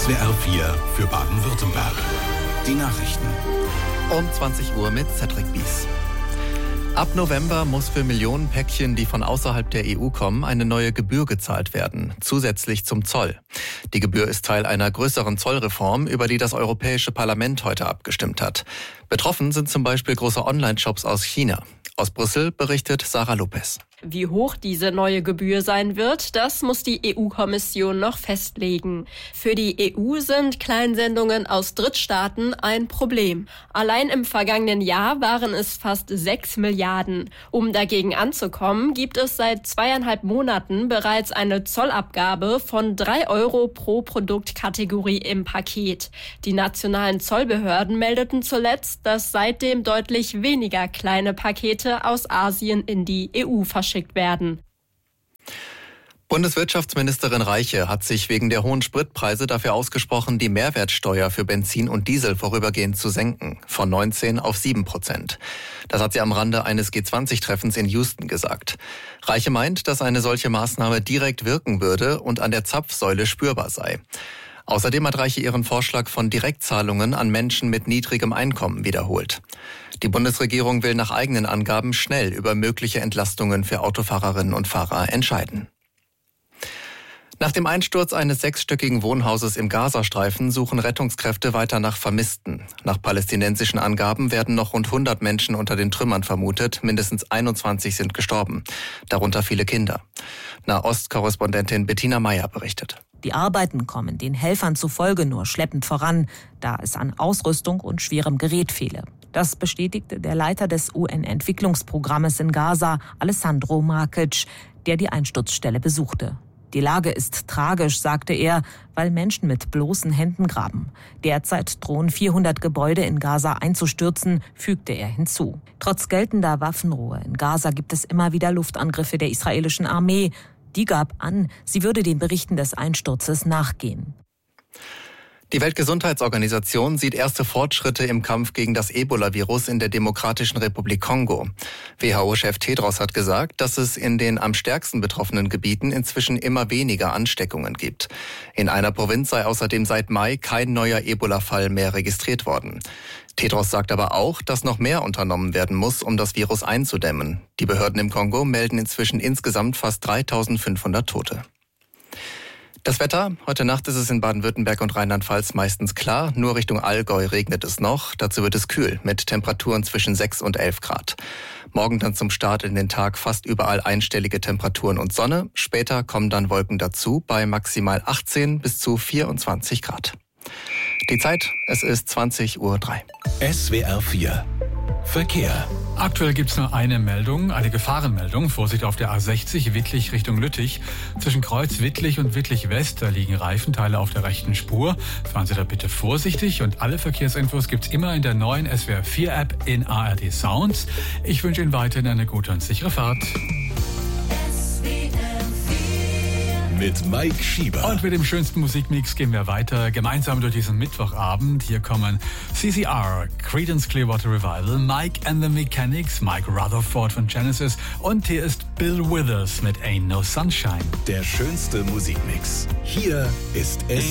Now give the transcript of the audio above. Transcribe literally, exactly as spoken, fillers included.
S W R vier für Baden-Württemberg. Die Nachrichten. Um zwanzig Uhr mit Cedric Bies. Ab November muss für Millionen Päckchen, die von außerhalb der E U kommen, eine neue Gebühr gezahlt werden, zusätzlich zum Zoll. Die Gebühr ist Teil einer größeren Zollreform, über die das Europäische Parlament heute abgestimmt hat. Betroffen sind zum Beispiel große Online-Shops aus China. Aus Brüssel berichtet Sarah Lopez. Wie hoch diese neue Gebühr sein wird, das muss die E U-Kommission noch festlegen. Für die E U sind Kleinsendungen aus Drittstaaten ein Problem. Allein im vergangenen Jahr waren es fast sechs Milliarden. Um dagegen anzukommen, gibt es seit zweieinhalb Monaten bereits eine Zollabgabe von drei Euro pro Produktkategorie im Paket. Die nationalen Zollbehörden meldeten zuletzt, dass seitdem deutlich weniger kleine Pakete aus Asien in die E U verschickt werden. Bundeswirtschaftsministerin Reiche hat sich wegen der hohen Spritpreise dafür ausgesprochen, die Mehrwertsteuer für Benzin und Diesel vorübergehend zu senken, von neunzehn auf sieben Prozent. Das hat sie am Rande eines G zwanzig Treffens in Houston gesagt. Reiche meint, dass eine solche Maßnahme direkt wirken würde und an der Zapfsäule spürbar sei. Außerdem hat Reiche ihren Vorschlag von Direktzahlungen an Menschen mit niedrigem Einkommen wiederholt. Die Bundesregierung will nach eigenen Angaben schnell über mögliche Entlastungen für Autofahrerinnen und Fahrer entscheiden. Nach dem Einsturz eines sechsstöckigen Wohnhauses im Gazastreifen suchen Rettungskräfte weiter nach Vermissten. Nach palästinensischen Angaben werden noch rund hundert Menschen unter den Trümmern vermutet. Mindestens einundzwanzig sind gestorben, darunter viele Kinder. Nahost-Korrespondentin Bettina Meyer berichtet. Die Arbeiten kommen den Helfern zufolge nur schleppend voran, da es an Ausrüstung und schwerem Gerät fehle. Das bestätigte der Leiter des U N-Entwicklungsprogrammes in Gaza, Alessandro Markic, der die Einsturzstelle besuchte. Die Lage ist tragisch, sagte er, weil Menschen mit bloßen Händen graben. Derzeit drohen vierhundert Gebäude in Gaza einzustürzen, fügte er hinzu. Trotz geltender Waffenruhe in Gaza gibt es immer wieder Luftangriffe der israelischen Armee. Die gab an, sie würde den Berichten des Einsturzes nachgehen. Die Weltgesundheitsorganisation sieht erste Fortschritte im Kampf gegen das Ebola-Virus in der Demokratischen Republik Kongo. W H O-Chef Tedros hat gesagt, dass es in den am stärksten betroffenen Gebieten inzwischen immer weniger Ansteckungen gibt. In einer Provinz sei außerdem seit Mai kein neuer Ebola-Fall mehr registriert worden. Tedros sagt aber auch, dass noch mehr unternommen werden muss, um das Virus einzudämmen. Die Behörden im Kongo melden inzwischen insgesamt fast dreitausendfünfhundert Tote. Das Wetter. Heute Nacht ist es in Baden-Württemberg und Rheinland-Pfalz meistens klar. Nur Richtung Allgäu regnet es noch. Dazu wird es kühl mit Temperaturen zwischen sechs und elf Grad. Morgen dann zum Start in den Tag fast überall einstellige Temperaturen und Sonne. Später kommen dann Wolken dazu bei maximal achtzehn bis zu vierundzwanzig Grad. Die Zeit, es ist zwanzig Uhr drei. S W R vier Verkehr. Aktuell gibt es nur eine Meldung, eine Gefahrenmeldung. Vorsicht auf der A sechzig, Wittlich Richtung Lüttich. Zwischen Kreuz Wittlich und Wittlich West, da liegen Reifenteile auf der rechten Spur. Fahren Sie da bitte vorsichtig und alle Verkehrsinfos gibt's immer in der neuen S W R vier App in A R D Sounds. Ich wünsche Ihnen weiterhin eine gute und sichere Fahrt. Mit Mike Schieber. Und mit dem schönsten Musikmix gehen wir weiter, gemeinsam durch diesen Mittwochabend. Hier kommen C C R, Creedence Clearwater Revival, Mike and the Mechanics, Mike Rutherford von Genesis und hier ist Bill Withers mit Ain't No Sunshine. Der schönste Musikmix. Hier ist S